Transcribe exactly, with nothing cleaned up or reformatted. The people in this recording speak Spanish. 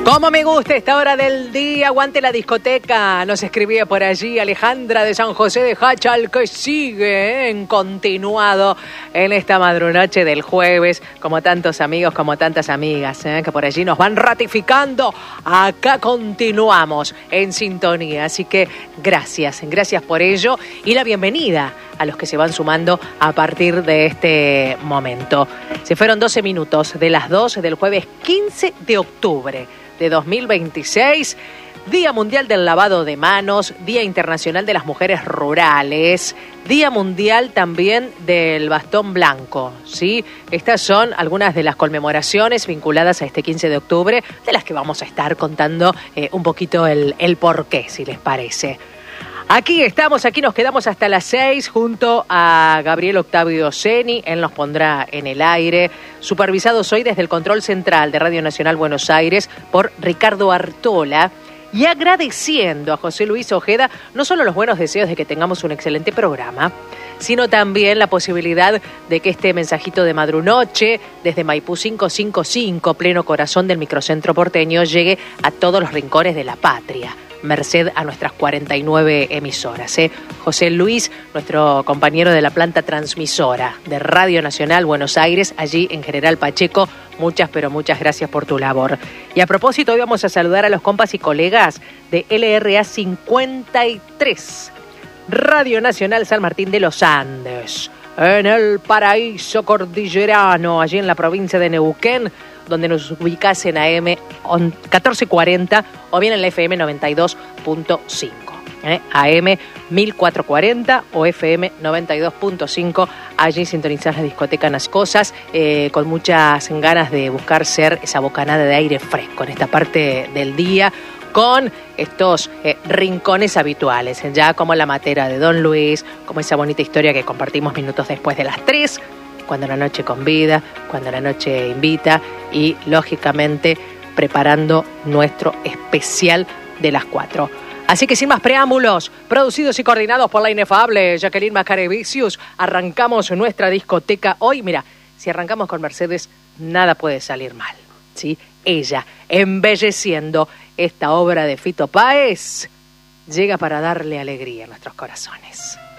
Como me gusta esta hora del día, aguante la discoteca. Nos escribía por allí Alejandra de San José de Hachal, que sigue ¿eh? en continuado en esta madrunoche del jueves, como tantos amigos, como tantas amigas, ¿eh? que por allí nos van ratificando. Acá continuamos en sintonía, así que gracias, gracias por ello y la bienvenida a los que se van sumando a partir de este momento. Se fueron doce minutos de las dos del jueves quince de octubre de dos mil veintiséis, Día Mundial del Lavado de Manos, Día Internacional de las Mujeres Rurales, Día Mundial también del Bastón Blanco, ¿sí? Estas son algunas de las conmemoraciones vinculadas a este quince de octubre, de las que vamos a estar contando eh, un poquito el, el porqué, si les parece. Aquí estamos, aquí nos quedamos hasta las seis junto a Gabriel Octavio Ceni. Él nos pondrá en el aire. Supervisados hoy desde el Control Central de Radio Nacional Buenos Aires por Ricardo Artola. Y agradeciendo a José Luis Ojeda no solo los buenos deseos de que tengamos un excelente programa, sino también la posibilidad de que este mensajito de madrunoche desde Maipú quinientos cincuenta y cinco, pleno corazón del microcentro porteño, llegue a todos los rincones de la patria, merced a nuestras cuarenta y nueve emisoras. ¿eh? José Luis, nuestro compañero de la planta transmisora de Radio Nacional Buenos Aires, allí en General Pacheco, muchas, pero muchas gracias por tu labor. Y a propósito, hoy vamos a saludar a los compas y colegas de L R A cincuenta y tres, Radio Nacional San Martín de los Andes, en el paraíso cordillerano, allí en la provincia de Neuquén, donde nos ubicás en A M catorce cuarenta o bien en la F M noventa y dos punto cinco. ¿eh? A M mil cuatrocientos cuarenta o F M noventa y dos punto cinco. Allí sintonizás la discoteca Las Cosas, eh, con muchas ganas de buscar ser esa bocanada de aire fresco en esta parte del día, con estos eh, rincones habituales, ya como la matera de Don Luis, como esa bonita historia que compartimos minutos después de las tres, cuando la noche convida, cuando la noche invita y, lógicamente, preparando nuestro especial de las cuatro. Así que sin más preámbulos, producidos y coordinados por la inefable Jacqueline Macarevicius, arrancamos nuestra discoteca. Hoy, mira, si arrancamos con Mercedes, nada puede salir mal, ¿sí? Ella, embelleciendo esta obra de Fito Páez, llega para darle alegría a nuestros corazones.